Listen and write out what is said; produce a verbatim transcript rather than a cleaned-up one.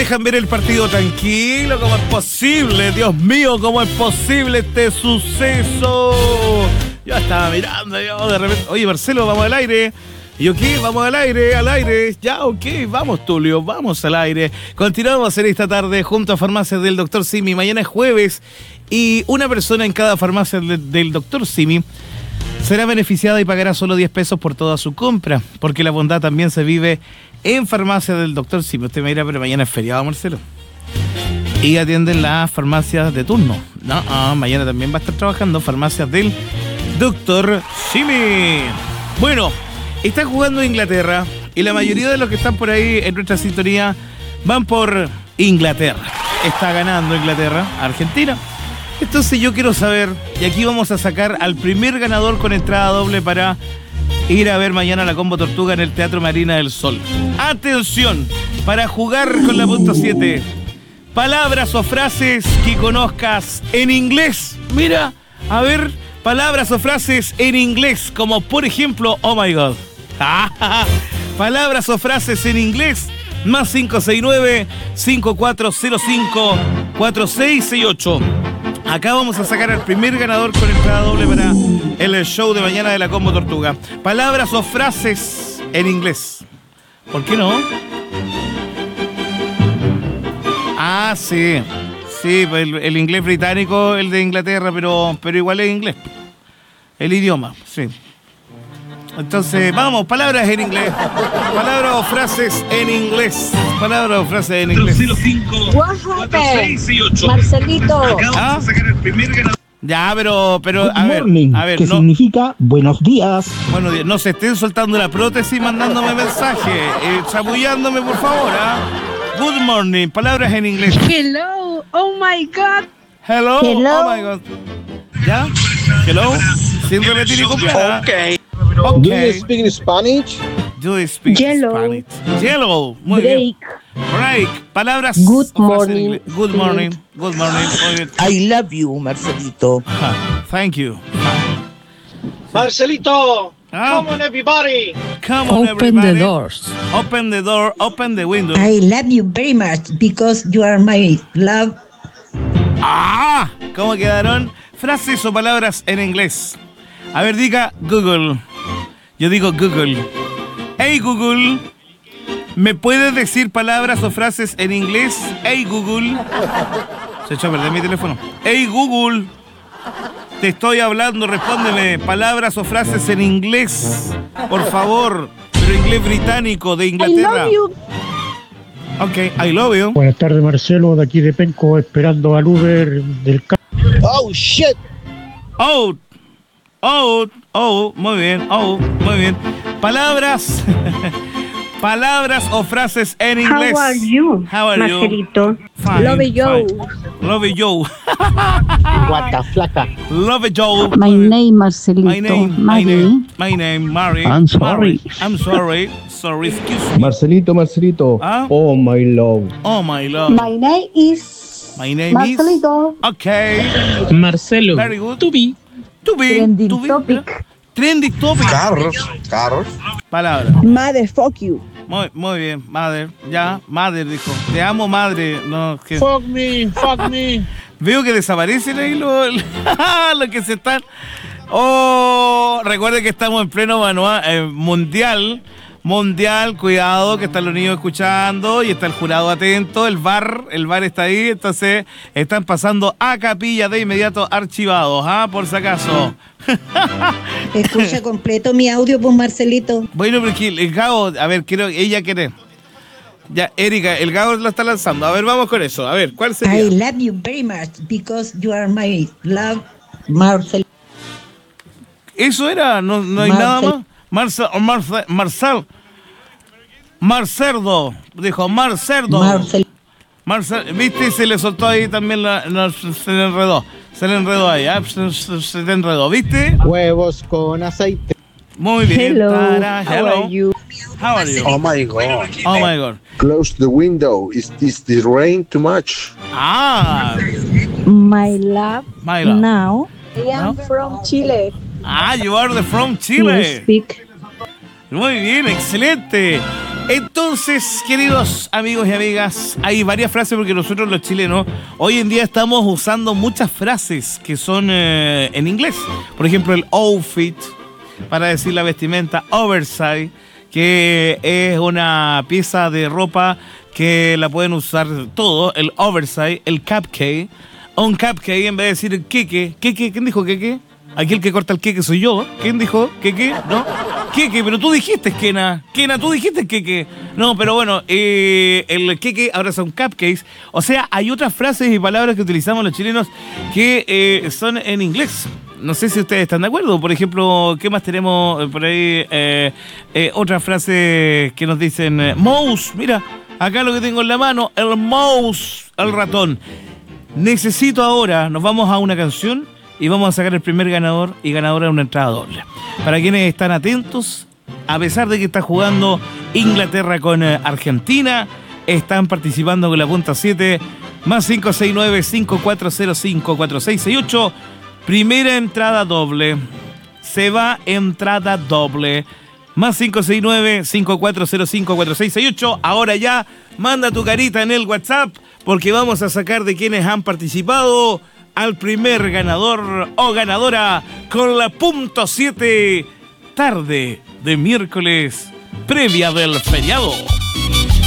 dejan ver el partido tranquilo. ¿Cómo es posible? Dios mío, ¿cómo es posible este suceso? Yo estaba mirando, yo de repente... Oye, Marcelo, vamos al aire. ¿Y yo qué? Vamos al aire, al aire. Ya, ok, vamos, Tulio, vamos al aire. Continuamos en esta tarde junto a Farmacias del doctor Simi. Mañana es jueves y una persona en cada farmacia del, del doctor Simi será beneficiada y pagará solo diez pesos por toda su compra, porque la bondad también se vive en Farmacia del doctor Simi. Usted me dirá, pero mañana es feriado, Marcelo. Y atienden las farmacias de turno. No, no, mañana también va a estar trabajando Farmacias del doctor Simi. Bueno, está jugando Inglaterra y la mayoría de los que están por ahí en nuestra sintonía van por Inglaterra. Está ganando Inglaterra, Argentina. Entonces yo quiero saber, y aquí vamos a sacar al primer ganador con entrada doble para ir a ver mañana la Combo Tortuga en el Teatro Marina del Sol. Atención, para jugar con la punto siete, palabras o frases que conozcas en inglés. Mira, a ver, palabras o frases en inglés, como por ejemplo, oh my god. Palabras o frases en inglés, más cinco seis nueve, cinco cuatro cero cinco, cuatro seis seis ocho. Acá vamos a sacar al primer ganador con entrada doble para el show de mañana de la Combo Tortuga. Palabras o frases en inglés. ¿Por qué no? Ah, sí. Sí, el, el inglés británico, el de Inglaterra, pero, pero igual es inglés. El idioma, sí. Entonces, vamos, palabras en inglés. Palabras o frases en inglés. Palabras o frases en inglés. What happened? Marcelito. ¿Ah? Ya, pero, pero Good a ver, morning, a ver, que no, significa buenos días. bueno, no se estén soltando la prótesis mandándome mensaje, eh, chapullándome, por favor, ¿ah? Good morning, palabras en inglés. Hello. Oh my God. Hello, Hello. oh my god. ¿Ya? Hello, sin repetir y copiar. ¿ah? Okay. Ok. Do you speak Spanish? Do you speak Yellow. Spanish? Yellow, muy bien. Break. Break, palabras. Good o frases en morning. inglés. Good morning, good morning, muy bien. I love you, Marcelito. Ah, thank you. Marcelito, Ah. come on everybody. Come on, Open everybody. the doors. Open the door, open the window. I love you very much because you are my love. ¡Ah! ¿Cómo quedaron? Frases o palabras en inglés. A ver, diga Google. Yo digo Google. Hey Google, ¿me puedes decir palabras o frases en inglés? Hey Google. Se echó a perder mi teléfono. Hey Google, te estoy hablando, respóndeme. Palabras o frases en inglés, por favor. Pero inglés británico de I Inglaterra. love you. Ok, I love you. Buenas tardes, Marcelo, de aquí de Penco, esperando al Uber del ca- Oh shit! Oh, oh, oh, muy bien, oh, muy bien. Palabras, palabras o frases en inglés. How are you? How are you? Marcelito. Fine, Love you. fine. Love you. Guata flaca. Love you. My name, Marcelito. My name, my Mari. name, my name, Mary. I'm sorry. Mary. I'm sorry. Sorry, excuse me. Marcelito, Marcelito. ¿Ah? Oh, my love. Oh, my love. My name is My name Marcelito. is... Okay. Marcelo. Very good. To be. To be. Trending to be. topic. Trending topic. Carros, carros. Palabra. Mother, fuck you. Muy, muy bien, madre. Ya, madre dijo. Te amo, madre. No, que... Fuck me, fuck me. Veo que desaparecen ahí los, los que se están. Oh, recuerde que estamos en pleno manual, eh, mundial. Mundial, cuidado, que están los niños escuchando y está el jurado atento, el V A R, el V A R está ahí, entonces están pasando a capilla de inmediato archivados, ¿ah? Por si acaso. Escucha completo mi audio, pues, Marcelito. Bueno, porque el Gabo, a ver, quiero, ella quiere. Ya, Erika, el Gabo lo está lanzando. A ver, vamos con eso. A ver, ¿cuál sería? I love you very much because you are my love, Marcel. Eso era, no, no hay Marcel. nada más. Marcel, Marcel, Marcel, Marcerdo, dijo Marcerdo. Marcel. Marcel, viste, se le soltó ahí también, la, no, se le enredó, se le enredó ahí, ¿eh? se, se, se te enredó, ¿viste? Huevos con aceite. Muy bien. Hello. Tara, How hello. are you? How are you? Oh my god. Oh my God. Close the window. Is, is the rain too much? Ah, My love. my love. Now. I am from Chile. Ah, you are the from You Chile. speak. Muy bien, excelente. Entonces, queridos amigos y amigas, hay varias frases porque nosotros los chilenos hoy en día estamos usando muchas frases que son eh, en inglés. Por ejemplo, el outfit, para decir la vestimenta, oversize, que es una pieza de ropa que la pueden usar todo, el oversize, el cupcake, un cupcake en vez de decir el queque. ¿Queque? ¿Quién dijo queque? Aquí el que corta el queque soy yo. ¿Quién dijo queque? ¿No? Queque, pero tú dijiste Kena. Kena, tú dijiste queque. No, pero bueno, eh, el queque ahora son cupcakes. O sea, hay otras frases y palabras que utilizamos los chilenos que eh, son en inglés. No sé si ustedes están de acuerdo. Por ejemplo, ¿qué más tenemos por ahí? Eh, eh, otras frases que nos dicen eh, mouse. Mira, acá lo que tengo en la mano, el mouse, el ratón. Necesito ahora, nos vamos a una canción y vamos a sacar el primer ganador y ganadora de una entrada doble. Para quienes están atentos, a pesar de que está jugando Inglaterra con eh, Argentina, están participando con la punta siete, más cinco seis nueve, cinco cuatro cero cinco, cuatro seis seis ocho. Primera entrada doble. Se va entrada doble. Más cinco seis nueve, cinco cuatro cero cinco, cuatro seis seis ocho. Ahora ya, manda tu carita en el WhatsApp porque vamos a sacar de quienes han participado al primer ganador o ganadora con la punto siete tarde de miércoles previa del feriado.